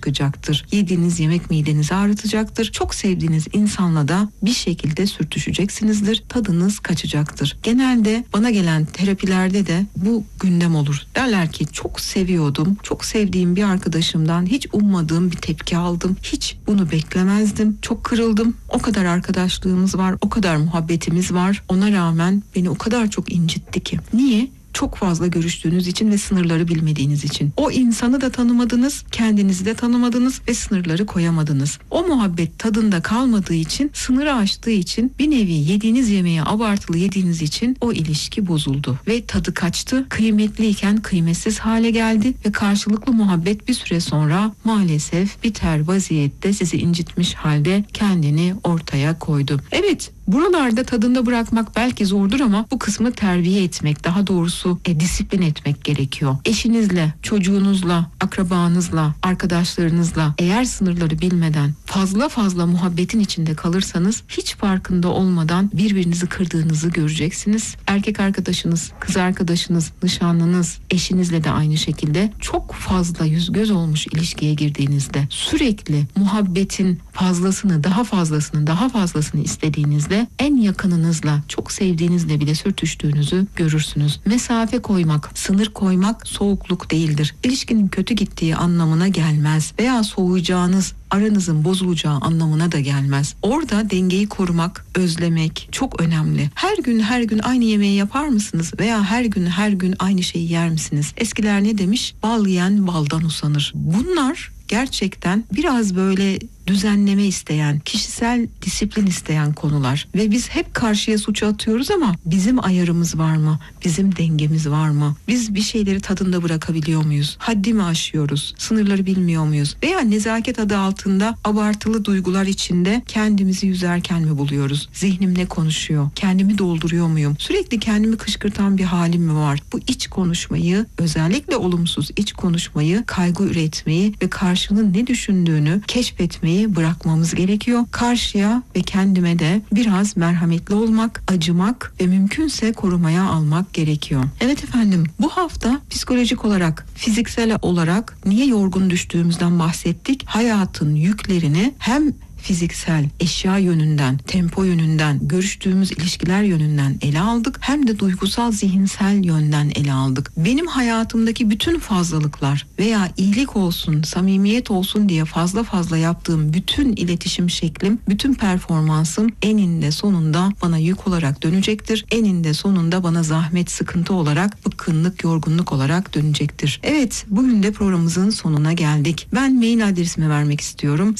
sıkacaktır. Yediğiniz yemek midenizi ağrıtacaktır. Çok sevdiğiniz insanla da bir şekilde sürtüşeceksinizdir. Tadınız kaçacaktır. Genelde bana gelen terapilerde de bu gündem olur. Derler ki çok seviyordum. Çok sevdiğim bir arkadaşımdan hiç ummadığım bir tepki aldım. Hiç bunu beklemezdim. Çok kırıldım. O kadar arkadaşlığımız var. O kadar muhabbetimiz var. Ona rağmen beni o kadar çok incitti ki. Niye? Çok fazla görüştüğünüz için ve sınırları bilmediğiniz için. O insanı da tanımadınız, kendinizi de tanımadınız ve sınırları koyamadınız. O muhabbet tadında kalmadığı için, sınırı aştığı için, bir nevi yediğiniz yemeği abartılı yediğiniz için o ilişki bozuldu. Ve tadı kaçtı, kıymetliyken kıymetsiz hale geldi ve karşılıklı muhabbet bir süre sonra maalesef biter vaziyette sizi incitmiş halde kendini ortaya koydu. Evet, buralarda tadında bırakmak belki zordur ama bu kısmı terbiye etmek, daha doğrusu disiplin etmek gerekiyor. Eşinizle, çocuğunuzla, akrabanızla, arkadaşlarınızla eğer sınırları bilmeden fazla muhabbetin içinde kalırsanız hiç farkında olmadan birbirinizi kırdığınızı göreceksiniz. Erkek arkadaşınız, kız arkadaşınız, nişanlınız, eşinizle de aynı şekilde çok fazla yüz göz olmuş ilişkiye girdiğinizde sürekli muhabbetin fazlasını, daha fazlasını istediğinizde en yakınınızla, çok sevdiğinizle bile sürtüştüğünüzü görürsünüz. Mesafe koymak, sınır koymak soğukluk değildir. İlişkinin kötü gittiği anlamına gelmez veya soğuyacağınız, aranızın bozulacağı anlamına da gelmez. Orada dengeyi korumak, özlemek çok önemli. Her gün aynı yemeği yapar mısınız? Veya her gün aynı şeyi yer misiniz? Eskiler ne demiş? Bal yiyen baldan usanır. Bunlar gerçekten biraz böyle düzenleme isteyen, kişisel disiplin isteyen konular ve biz hep karşıya suçu atıyoruz ama bizim ayarımız var mı? Bizim dengemiz var mı? Biz bir şeyleri tadında bırakabiliyor muyuz? Haddi mi aşıyoruz? Sınırları bilmiyor muyuz? Veya nezaket adı altında abartılı duygular içinde kendimizi yüzerken mi buluyoruz? Zihnim ne konuşuyor? Kendimi dolduruyor muyum? Sürekli kendimi kışkırtan bir halim mi var? Bu iç konuşmayı, özellikle olumsuz iç konuşmayı, kaygı üretmeyi ve karşının ne düşündüğünü keşfetmeyi bırakmamız gerekiyor. Karşıya ve kendime de biraz merhametli olmak, acımak ve mümkünse korumaya almak gerekiyor. Evet efendim, bu hafta psikolojik olarak, fiziksel olarak niye yorgun düştüğümüzden bahsettik. Hayatın yüklerini hem fiziksel, eşya yönünden, tempo yönünden, görüştüğümüz ilişkiler yönünden ele aldık. Hem de duygusal, zihinsel yönden ele aldık. Benim hayatımdaki bütün fazlalıklar veya iyilik olsun, samimiyet olsun diye fazla yaptığım bütün iletişim şeklim, bütün performansım eninde sonunda bana yük olarak dönecektir. Eninde sonunda bana zahmet, sıkıntı olarak, bıkkınlık, yorgunluk olarak dönecektir. Evet, bugün de programımızın sonuna geldik. Ben mail adresimi vermek istiyorum.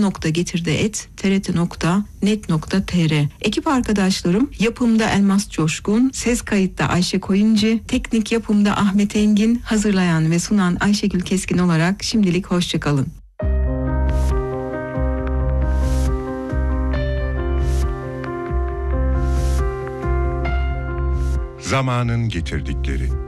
zaman.getirde@trt.net.tr. Ekip arkadaşlarım, yapımda Elmas Coşkun, ses kayıtta Ayşe Koyuncu, teknik yapımda Ahmet Engin, hazırlayan ve sunan Ayşegül Keskin olarak şimdilik hoşçakalın. Zamanın getirdikleri.